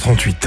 8h38.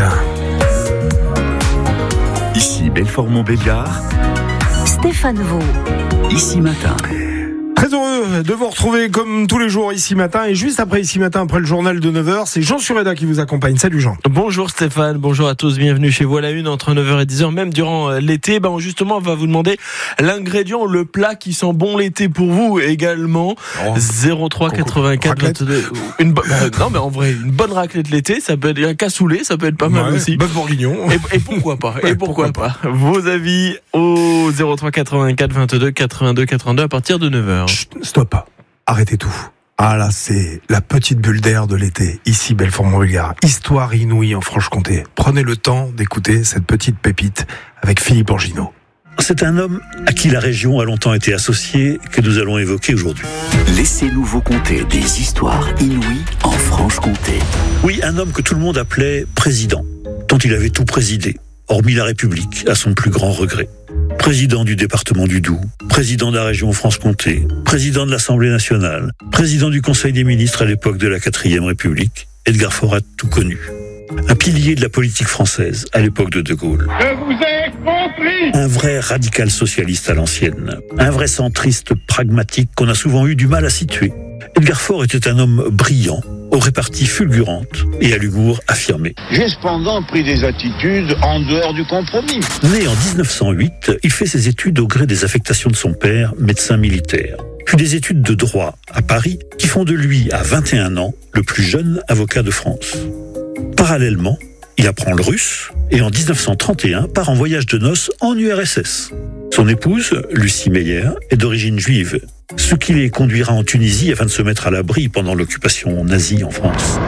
Ici Belfort-Montbéliard, Stéphane Vaux. Ici Matin. Très heureux de vous retrouver comme tous les jours ici matin. Et juste après ici matin, après le journal de 9h, c'est Jean Sureda qui vous accompagne. Salut Jean. Bonjour Stéphane, bonjour à tous, bienvenue chez vous à la une entre 9h et 10h, même durant l'été. Justement, on va vous demander l'ingrédient, le plat qui sent bon l'été pour vous également. 03 84 22. Non mais en vrai, une bonne raclette l'été, ça peut être un cassoulet, ça peut être pas mal aussi. Bœuf bourguignon. Et pourquoi pas. Et pourquoi pas. Vos avis au 03 84 22 82 82 à partir de 9h. Chut, stop, arrêtez tout. Ah là, c'est la petite bulle d'air de l'été, ici Belfort-Montbéliard. Histoire inouïe en Franche-Comté. Prenez le temps d'écouter cette petite pépite avec Philippe Anginot. C'est un homme à qui la région a longtemps été associée, que nous allons évoquer aujourd'hui. Laissez-nous vous conter des histoires inouïes en Franche-Comté. Oui, un homme que tout le monde appelait président, tant il avait tout présidé, hormis la République, à son plus grand regret. Président du département du Doubs, président de la région Franche-Comté, président de l'Assemblée nationale, président du Conseil des ministres à l'époque de la 4e République, Edgar Faure a tout connu. Un pilier de la politique française à l'époque de De Gaulle. Je vous ai compris. Un vrai radical socialiste à l'ancienne. Un vrai centriste pragmatique qu'on a souvent eu du mal à situer. Edgar Faure était un homme brillant, aux réparties fulgurantes et à l'humour affirmé. J'ai cependant pris des attitudes en dehors du compromis. Né en 1908, il fait ses études au gré des affectations de son père, médecin militaire. Puis des études de droit à Paris qui font de lui, à 21 ans, le plus jeune avocat de France. Parallèlement, il apprend le russe et en 1931 part en voyage de noces en URSS. Son épouse, Lucie Meyer, est d'origine juive, ce qui les conduira en Tunisie afin de se mettre à l'abri pendant l'occupation nazie en France.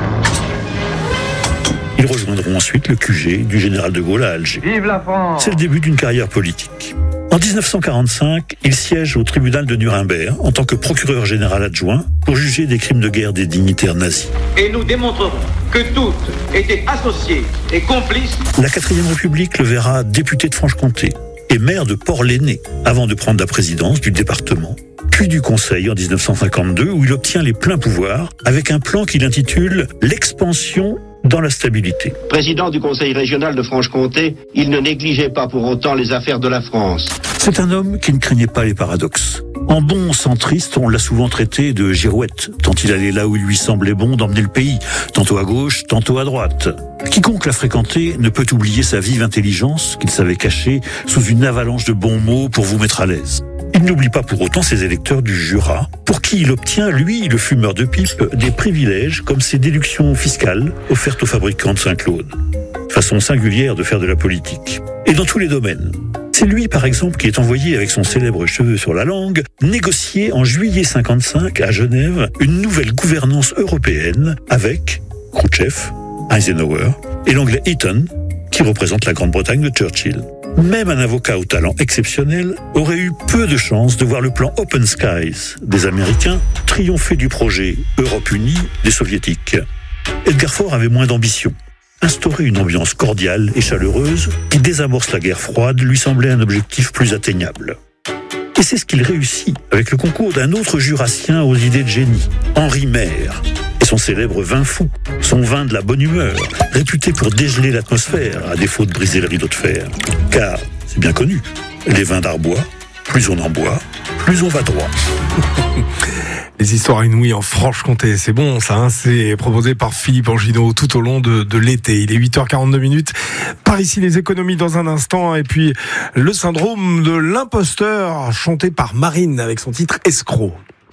Ils rejoindront ensuite le QG du général de Gaulle à Alger. Vive la France. C'est le début d'une carrière politique. En 1945, il siège au tribunal de Nuremberg en tant que procureur général adjoint pour juger des crimes de guerre des dignitaires nazis. Et nous démontrerons que toutes étaient associées et complices. La 4e République le verra député de Franche-Comté et maire de Port-l'Aîné avant de prendre la présidence du département, puis du Conseil en 1952 où il obtient les pleins pouvoirs avec un plan qu'il intitule « L'expansion dans la stabilité ». Président du Conseil régional de Franche-Comté, il ne négligeait pas pour autant les affaires de la France. C'est un homme qui ne craignait pas les paradoxes. En bon centriste, on l'a souvent traité de girouette, tant il allait là où il lui semblait bon d'emmener le pays, tantôt à gauche, tantôt à droite. Quiconque l'a fréquenté ne peut oublier sa vive intelligence qu'il savait cacher sous une avalanche de bons mots pour vous mettre à l'aise. Il n'oublie pas pour autant ses électeurs du Jura, pour qui il obtient, lui, le fumeur de pipe, des privilèges comme ses déductions fiscales offertes aux fabricants de Saint-Claude. Façon singulière de faire de la politique. Et dans tous les domaines. C'est lui, par exemple, qui est envoyé avec son célèbre cheveu sur la langue, négocier en juillet 55 à Genève une nouvelle gouvernance européenne avec Khrouchtchev, Eisenhower et l'anglais Eaton, qui représente la Grande-Bretagne de Churchill. Même un avocat au talent exceptionnel aurait eu peu de chance de voir le plan Open Skies des Américains triompher du projet Europe unie des Soviétiques. Edgar Faure avait moins d'ambition. Instaurer une ambiance cordiale et chaleureuse qui désamorce la guerre froide lui semblait un objectif plus atteignable. Et c'est ce qu'il réussit avec le concours d'un autre jurassien aux idées de génie, Henri Maire, et son célèbre vin fou, son vin de la bonne humeur, réputé pour dégeler l'atmosphère à défaut de briser le rideau de fer. Car, c'est bien connu, les vins d'Arbois, plus on en boit, plus on va droit. Les histoires inouïes en Franche-Comté, c'est bon ça, hein, c'est proposé par Philippe Anginot tout au long de l'été. Il est 8h42. Par ici les économies dans un instant et puis le syndrome de l'imposteur chanté par Marine avec son titre Escroc.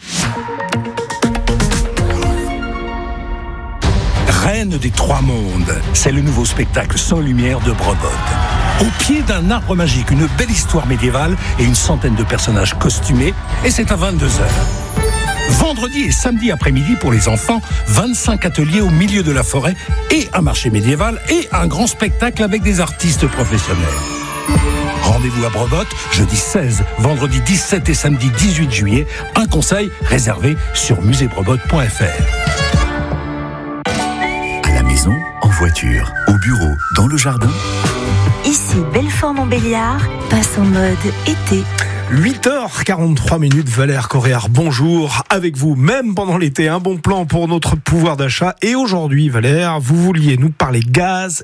Reine des Trois Mondes, c'est le nouveau spectacle sans lumière de Brobot. Au pied d'un arbre magique, une belle histoire médiévale et une centaine de personnages costumés, et c'est à 22h. Vendredi et samedi après-midi pour les enfants, 25 ateliers au milieu de la forêt et un marché médiéval et un grand spectacle avec des artistes professionnels. Rendez-vous à Brobot, jeudi 16, vendredi 17 et samedi 18 juillet. Un conseil réservé sur muséebrobot.fr. À la maison, en voiture, au bureau, dans le jardin. Ici Belfort-Montbéliard passe en mode été. 8h43, Valère Coréard, bonjour, avec vous, même pendant l'été, un bon plan pour notre pouvoir d'achat. Et aujourd'hui, Valère, vous vouliez nous parler gaz